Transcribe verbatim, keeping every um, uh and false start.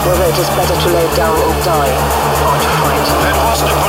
whether it is better to lay down and die or to fight. That was the